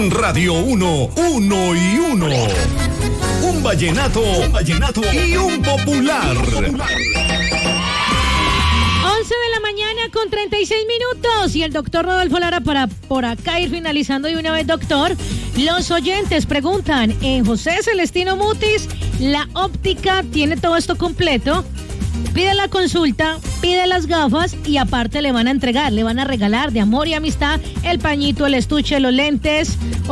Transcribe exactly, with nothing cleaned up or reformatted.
En Radio uno, uno y uno. Un vallenato, un vallenato y un popular. once de la mañana con treinta y seis minutos. Y el doctor Rodolfo Lara para por acá ir finalizando de una vez, doctor. Los oyentes preguntan, en José Celestino Mutis, la óptica tiene todo esto completo. Pide la consulta, pide las gafas y aparte le van a entregar, le van a regalar de amor y amistad el pañito, el estuche, los lentes.